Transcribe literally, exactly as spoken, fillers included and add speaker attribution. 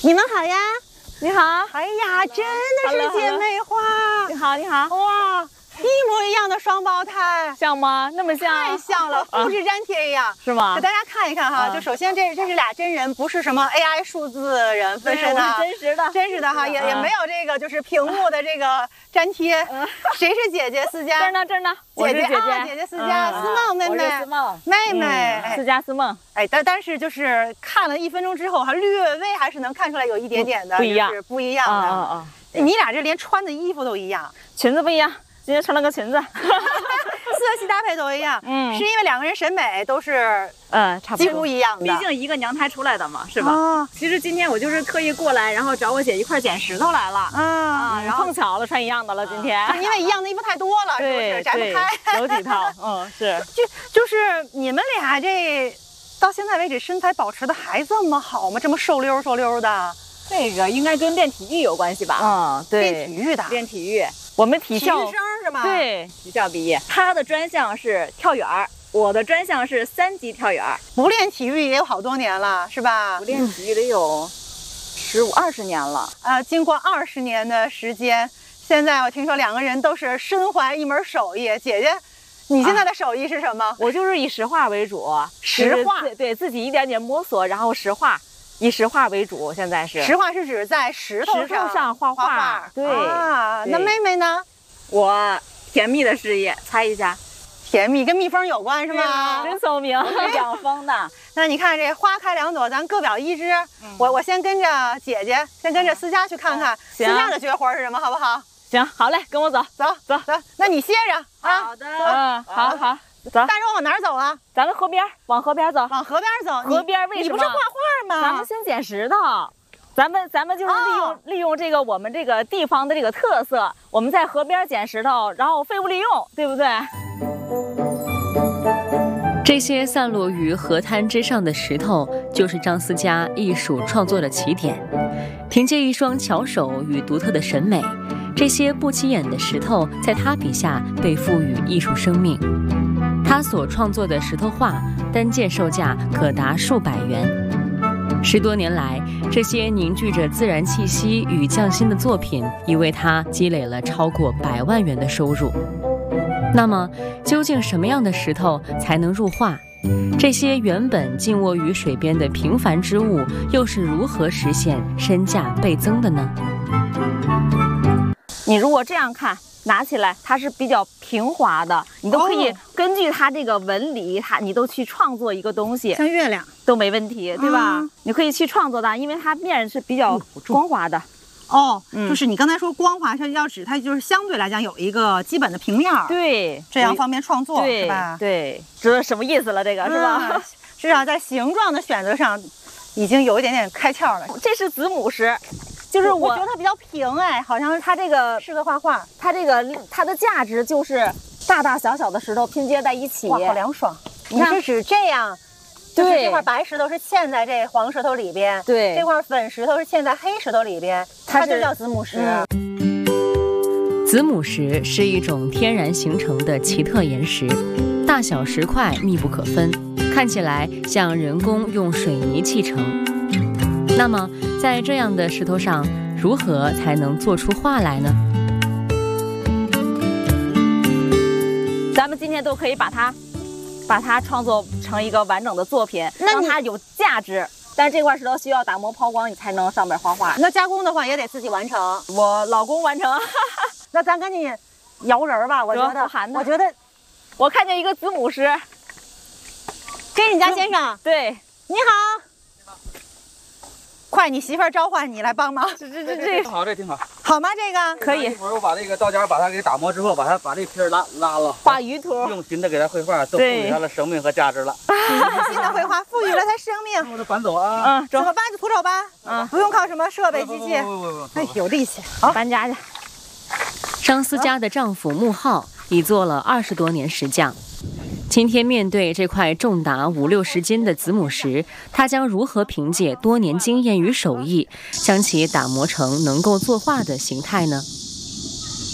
Speaker 1: 你们好呀，
Speaker 2: 你好。
Speaker 1: 哎呀，真的是姐妹花。
Speaker 2: 你好，你好。
Speaker 1: 哇，一模一样的双胞胎，
Speaker 2: 像吗？那么像？
Speaker 1: 太像了，复制粘贴一样，
Speaker 2: 是吗？
Speaker 1: 给大家看一看哈，就首先这这是俩真人，不是什么 A I 数字人分身的，
Speaker 2: 真实的，
Speaker 1: 真实的哈，也也没有这个就是屏幕的这个粘贴。谁是姐姐？思佳。
Speaker 2: 这儿呢，这儿呢。
Speaker 1: 姐姐
Speaker 2: 啊，
Speaker 1: 姐姐思佳，思梦妹妹，
Speaker 2: 思梦
Speaker 1: 妹妹，
Speaker 2: 思佳思梦。
Speaker 1: 哎，但但是就是看了一分钟之后，还略微还是能看出来有一点点的
Speaker 2: 不一样，
Speaker 1: 不一样的。
Speaker 2: 啊啊！
Speaker 1: 你俩这连穿的衣服都一样，
Speaker 2: 裙子不一样。今天穿了个裙子，
Speaker 1: 色系搭配都一样，
Speaker 2: 嗯，
Speaker 1: 是因为两个人审美都是，
Speaker 2: 嗯，差不多
Speaker 1: 几乎一样的。
Speaker 3: 毕竟一个娘胎出来的嘛，是吧？哦、其实今天我就是特意过来，然后找我姐一块捡石头来了。
Speaker 1: 啊，
Speaker 2: 然后碰巧了，穿一样的了。今天
Speaker 1: 因为一样的衣服太多了，是不是摘不开？
Speaker 2: 有几套，嗯，是。
Speaker 1: 就就是你们俩这到现在为止身材保持的还这么好吗？这么瘦溜瘦溜的。
Speaker 3: 这个应该跟练体育有关系吧？
Speaker 2: 嗯，对，
Speaker 1: 练体育的，
Speaker 3: 练体育。
Speaker 2: 我们体校
Speaker 1: 体育生是吗？
Speaker 2: 对，
Speaker 3: 体校毕业。他的专项是跳远，我的专项是三级跳远。
Speaker 1: 不练体育也有好多年了，是吧？
Speaker 3: 不练体育得有十五二十年了。
Speaker 1: 呃，经过二十年的时间，现在我听说两个人都是身怀一门手艺。姐姐，你现在的手艺是什么？啊、
Speaker 2: 我就是以石化为主，
Speaker 1: 石化，
Speaker 2: 对对，自己一点点摸索，然后石化。以石化为主，现在是
Speaker 1: 石化是指在石头上
Speaker 2: 石头上画画，
Speaker 1: 画
Speaker 2: 对
Speaker 1: 啊。那妹妹呢？
Speaker 3: 我甜蜜的事业，猜一下，
Speaker 1: 甜蜜跟蜜蜂有关是吗？
Speaker 2: 真聪明，
Speaker 3: 养蜂的。
Speaker 1: 那你看这花开两朵，咱各表一枝。嗯、我我先跟着姐姐，先跟着思佳去看看、嗯、思佳的绝活是什么，好不好？
Speaker 2: 行，好嘞，跟我走，
Speaker 1: 走走走。那你歇着啊。
Speaker 3: 好的，
Speaker 2: 嗯，好好。走，
Speaker 1: 带着我往哪儿走啊？
Speaker 2: 咱们河边，往河边走。
Speaker 1: 往河边走。
Speaker 2: 河边为什么？
Speaker 1: 你不是画画吗？
Speaker 2: 咱们先捡石头。咱们咱们就是利用、哦、利用这个我们这个地方的这个特色，我们在河边捡石头，然后废物利用，对不对？
Speaker 4: 这些散落于河滩之上的石头，就是张思佳艺术创作的起点。凭借一双巧手与独特的审美，这些不起眼的石头在他笔下被赋予艺术生命。他所创作的石头画单件售价可达数百元。十多年来，这些凝聚着自然气息与匠心的作品，已为他积累了超过百万元的收入。那么，究竟什么样的石头才能入画？这些原本静卧于水边的平凡之物，又是如何实现身价倍增的呢？
Speaker 2: 你如果这样看，拿起来它是比较平滑的，你都可以根据它这个纹理，它你都去创作一个东西，
Speaker 1: 像月亮
Speaker 2: 都没问题，对吧？嗯、你可以去创作它，因为它面是比较光滑的。
Speaker 1: 哦，嗯、就是你刚才说光滑，它要指它就是相对来讲有一个基本的平面，
Speaker 2: 对，
Speaker 1: 这样方便创作，
Speaker 2: 对
Speaker 1: 是吧？
Speaker 2: 对，知道什么意思了？这个、嗯、是吧？
Speaker 1: 至少在形状的选择上，已经有一点点开窍了。
Speaker 2: 这是子母石。就是我
Speaker 1: 觉得它比较平，哎，好像
Speaker 2: 它这个
Speaker 1: 适合画画。
Speaker 2: 它这个它的价值就是大大小小的石头拼接在一起，
Speaker 1: 哇，好凉爽！你是指这样？就是这块白石头是嵌在这黄石头里边，
Speaker 2: 对，
Speaker 1: 这块粉石头是嵌在黑石头里边，它就叫子母石。
Speaker 4: 嗯、子母石是一种天然形成的奇特岩石，大小石块密不可分，看起来像人工用水泥砌成。那么，在这样的石头上，如何才能做出画来呢？
Speaker 2: 咱们今天都可以把它，把它创作成一个完整的作品，让它有价值。但是这块石头需要打磨抛光，你才能上面画画。
Speaker 1: 那加工的话也得自己完成，
Speaker 2: 我老公完成。
Speaker 1: 那咱赶紧摇人吧，我觉得，我觉得，
Speaker 2: 我看见一个子母石，
Speaker 1: 这是你家先生？
Speaker 2: 对，
Speaker 1: 你好。快，你媳妇儿召唤你来帮忙。
Speaker 2: 这这这这
Speaker 5: 挺好，这挺好，
Speaker 1: 好吗？这个
Speaker 2: 可以。
Speaker 5: 一会儿我把这个到家把它给打磨之后，把它把这皮儿拉拉了，
Speaker 2: 画鱼图，
Speaker 5: 用新的给它绘画，都赋予它了生命和价值了。
Speaker 1: 新的绘画赋予了它生命。
Speaker 5: 我这搬走啊，
Speaker 2: 嗯，
Speaker 1: 怎么搬就徒手搬，嗯，不用靠什么设备机器。哎，有力气。
Speaker 2: 好，搬家去。
Speaker 4: 张思佳的丈夫穆浩已做了二十多年石匠。今天面对这块重达五六十斤的子母石，他将如何凭借多年经验与手艺，将其打磨成能够作画的形态呢？